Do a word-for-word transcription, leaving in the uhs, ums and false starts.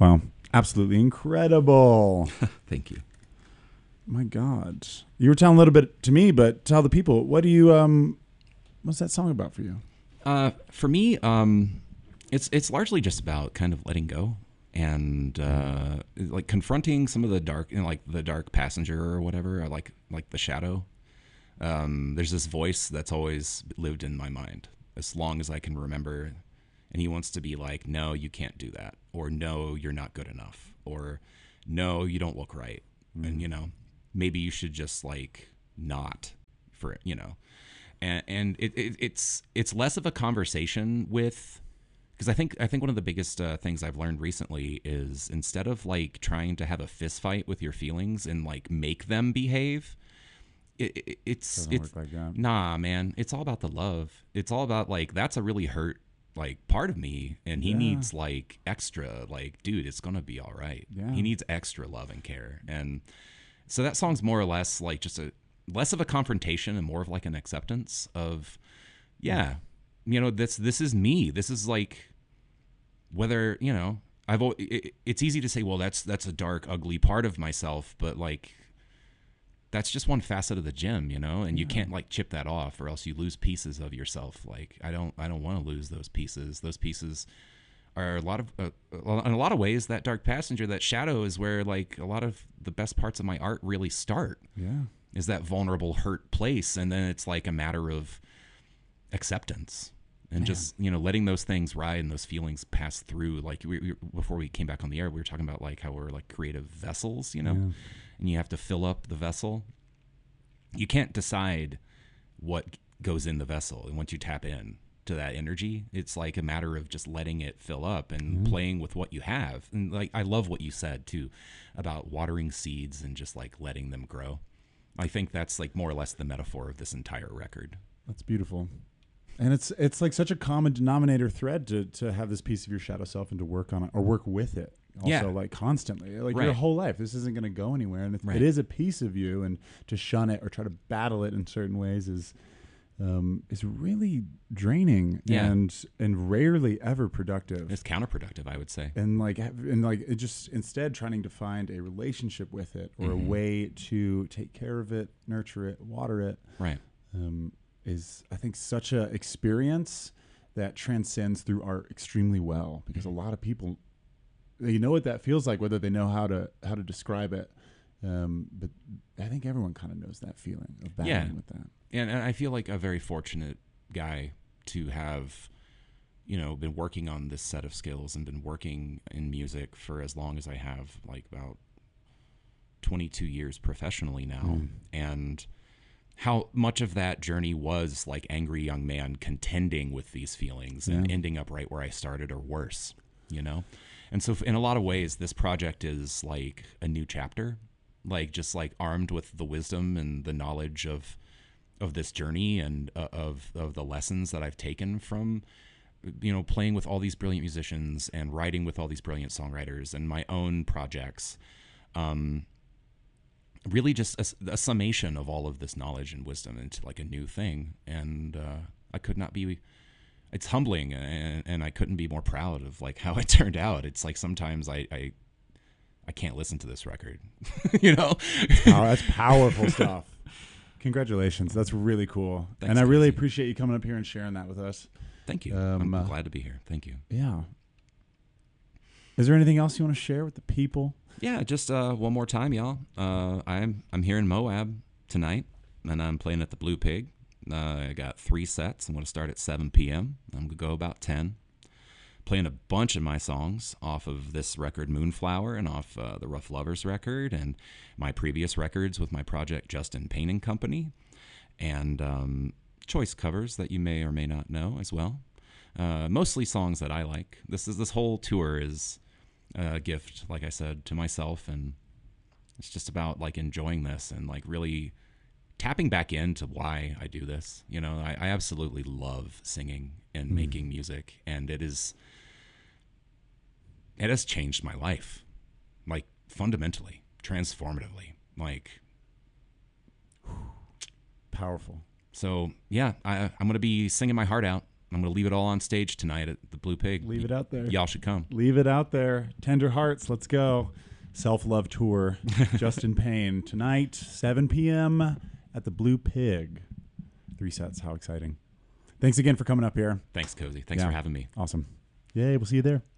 Wow. Absolutely incredible. Thank you. My God. You were telling a little bit to me, but tell the people, what do you, um, what's that song about for you? Uh, for me, um, it's it's largely just about kind of letting go and uh, like confronting some of the dark, you know, like the dark passenger or whatever, or like like the shadow. Um, there's this voice that's always lived in my mind as long as I can remember, and he wants to be like, no, you can't do that, or no, you're not good enough, or no, you don't look right, mm. and you know, maybe you should just like not for you know. And, and it, it, it's it's less of a conversation with, because I think I think one of the biggest uh, things I've learned recently is instead of like trying to have a fist fight with your feelings and like make them behave, it, it, it's Doesn't it's work like that. Nah, man. It's all about the love. It's all about like that's a really hurt like part of me, and he Yeah. needs like extra like, dude, it's gonna be all right. Yeah. He needs extra love and care, and so that song's more or less like just a less of a confrontation and more of like an acceptance of, yeah, you know, this, this is me. This is like, whether, you know, I've, it, it's easy to say, well, that's, that's a dark, ugly part of myself, but like, that's just one facet of the gem, you know, and you can't like chip that off or else you lose pieces of yourself. Like, I don't, I don't want to lose those pieces. Those pieces are a lot of, uh, in a lot of ways, that dark passenger, that shadow is where like a lot of the best parts of my art really start. Yeah. Is that vulnerable, hurt place. And then it's like a matter of acceptance and Man. just, you know, letting those things ride and those feelings pass through. Like we, we, before we came back on the air, we were talking about like how we're like creative vessels, you know, yeah. and you have to fill up the vessel. You can't decide what goes in the vessel. And once you tap in to that energy, it's like a matter of just letting it fill up and mm-hmm. playing with what you have. And like, I love what you said too about watering seeds and just like letting them grow. I think that's like more or less the metaphor of this entire record. That's beautiful. And it's it's like such a common denominator thread to to have this piece of your shadow self and to work on it or work with it. Also, yeah. like constantly, like right. your whole life, this isn't going to go anywhere. And it, right. it is a piece of you, and to shun it or try to battle it in certain ways is um, is really draining yeah. and and rarely ever productive. It's counterproductive, I would say. And like and like it just instead trying to find a relationship with it or mm-hmm. a way to take care of it, nurture it, water it. Right. Um, is I think such a experience that transcends through art extremely well, because mm-hmm. a lot of people, they know what that feels like, whether they know how to how to describe it. Um, but I think everyone kind of knows that feeling of battling yeah. with that. And, and I feel like a very fortunate guy to have, you know, been working on this set of skills and been working in music for as long as I have, like about twenty-two years professionally now. Mm. And how much of that journey was like angry young man contending with these feelings yeah. and ending up right where I started or worse, you know? And so in a lot of ways, this project is like a new chapter, like just like armed with the wisdom and the knowledge of of this journey and uh, of of the lessons that I've taken from, you know, playing with all these brilliant musicians and writing with all these brilliant songwriters and my own projects. Um, really just a, a summation of all of this knowledge and wisdom into like a new thing. And uh, I could not be, it's humbling, and, and I couldn't be more proud of like how it turned out. It's like sometimes I, I, I can't listen to this record, you know? Oh, that's powerful stuff. Congratulations. That's really cool. Thanks, and I really Casey. appreciate you coming up here and sharing that with us. Thank you. Um, I'm uh, glad to be here. Thank you. Yeah. Is there anything else you want to share with the people? Yeah, just uh, one more time, y'all. Uh, I'm I'm here in Moab tonight, and I'm playing at the Blue Pig. Uh, I got three sets. I'm going to start at seven p.m. I'm going to go about ten. Playing a bunch of my songs off of this record, Moonflower, and off uh, the Rough Lovers record, and my previous records with my project, Justin Payne and Company, and um, choice covers that you may or may not know as well. Uh, mostly songs that I like. This is this whole tour is a gift, like I said, to myself, and it's just about like enjoying this and like really tapping back into why I do this. You know, I, I absolutely love singing and mm. making music, and it is it has changed my life, like fundamentally, transformatively, like powerful. So yeah, I, I'm gonna be singing my heart out I'm going to leave it all on stage tonight at the Blue Pig. Leave it out there. Y'all should come. Leave it out there. Tender Hearts, let's go. Self-Love Tour. Justin Payne tonight, seven p.m. at the Blue Pig. Three sets. How exciting. Thanks again for coming up here. Thanks, Cozy. Thanks Yeah. for having me. Awesome. Yay, we'll see you there.